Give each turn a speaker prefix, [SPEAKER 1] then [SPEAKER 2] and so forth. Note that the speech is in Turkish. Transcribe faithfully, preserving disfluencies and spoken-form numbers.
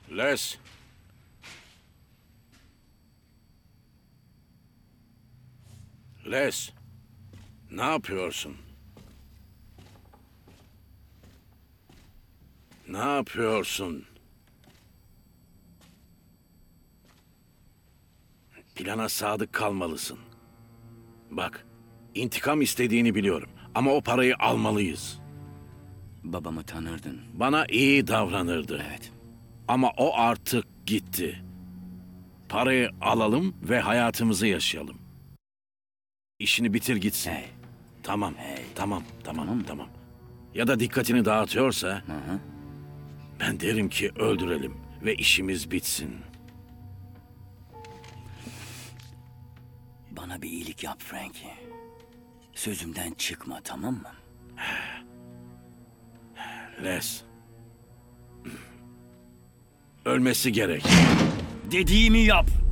[SPEAKER 1] Les. Les. Ne yapıyorsun? Ne yapıyorsun? Plana sadık kalmalısın. Bak, intikam istediğini biliyorum ama o parayı almalıyız.
[SPEAKER 2] Babamı tanırdın.
[SPEAKER 1] Bana iyi davranırdı.
[SPEAKER 2] Evet.
[SPEAKER 1] Ama o artık gitti. Parayı alalım ve hayatımızı yaşayalım. İşini bitir gitsin.
[SPEAKER 2] Hey.
[SPEAKER 1] Tamam,
[SPEAKER 2] Hey.
[SPEAKER 1] tamam, tamam,
[SPEAKER 2] Tamam
[SPEAKER 1] tamam,
[SPEAKER 2] mı?
[SPEAKER 1] Ya da dikkatini dağıtıyorsa
[SPEAKER 2] Hı hı.
[SPEAKER 1] ben derim ki öldürelim ve işimiz bitsin.
[SPEAKER 2] Bana bir iyilik yap Frankie. Sözümden çıkma, tamam mı?
[SPEAKER 1] Les. Ölmesi gerek.
[SPEAKER 2] Dediğimi yap.